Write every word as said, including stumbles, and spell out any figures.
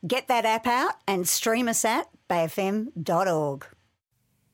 Get that app out and stream us at bay f m dot org.